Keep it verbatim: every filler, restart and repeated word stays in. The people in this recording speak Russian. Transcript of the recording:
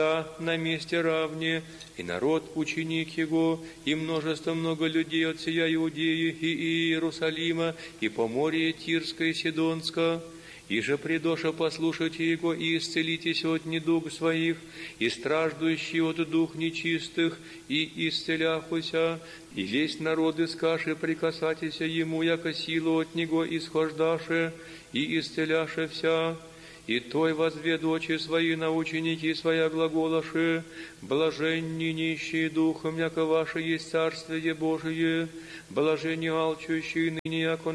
на месте равне, и народ ученик его, и множество много людей от сия Иудеи и Иерусалима, и Поморье Тирска и Сидонска. И же предоша послушайте его, и исцелитесь от недуг своих, и страждущие от дух нечистых, и исцеляхуся, и весь народы скаши прикасатися ему, яко силу от него исхождаше, и исцеляше вся. И той возведу очи свои на ученики своя глаголаши, блаженни нищие духом, яко ваше есть царствие Божие, блаженни алчущие ныне, яко